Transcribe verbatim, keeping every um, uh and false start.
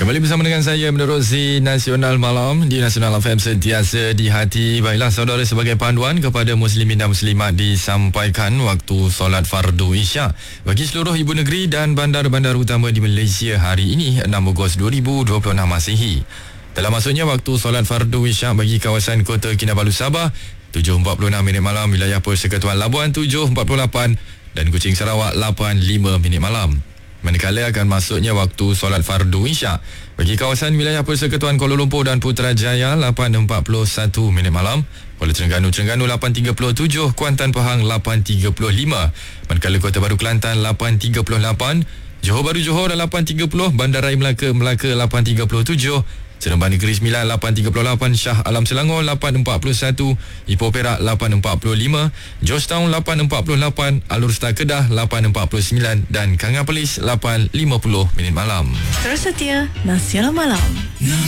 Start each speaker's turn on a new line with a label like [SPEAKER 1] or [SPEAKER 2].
[SPEAKER 1] Kembali bersama dengan saya menerusi Nasional Malam di Nasional F M sentiasa di hati. Baiklah saudara, sebagai panduan kepada muslimin dan muslimat disampaikan waktu solat fardu Isyak bagi seluruh ibu negeri dan bandar-bandar utama di Malaysia hari ini enam Ogos dua ribu dua puluh enam Masihi. Telah masuknya waktu solat fardu Isyak bagi kawasan Kota Kinabalu Sabah tujuh empat puluh enam minit malam, wilayah Persekutuan Labuan tujuh empat puluh lapan dan Kuching Sarawak lapan lima minit malam. Manakala akan masuknya waktu solat fardu Isyak bagi kawasan wilayah Persekutuan Kuala Lumpur dan Putrajaya lapan empat puluh satu minit malam, Kuala Terengganu Terengganu lapan tiga puluh tujuh, Kuantan Pahang lapan tiga puluh lima, manakala Kota Baru Kelantan lapan tiga puluh lapan, Johor Bahru Johor lapan tiga puluh, Bandaraya Melaka Melaka lapan tiga puluh tujuh, Seremban Negeri Sembilan lapan tiga puluh lapan, Shah Alam Selangor lapan empat puluh satu, Ipoh Perak lapan empat puluh lima, Georgetown lapan empat puluh lapan, Alor Setar Kedah lapan empat puluh sembilan dan Kangan Perlis lapan lima puluh minit malam.
[SPEAKER 2] Terus setia Nasional Malam.